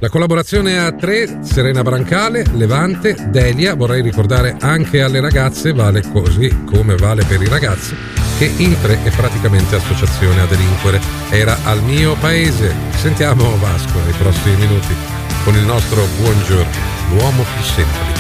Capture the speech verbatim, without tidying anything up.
La collaborazione a tre, Serena Brancale, Levante, Delia, vorrei ricordare anche alle ragazze, vale così come vale per i ragazzi, che in tre è praticamente associazione a delinquere. Era Al mio paese. Sentiamo Vasco nei prossimi minuti con il nostro buongiorno, l'uomo più semplice.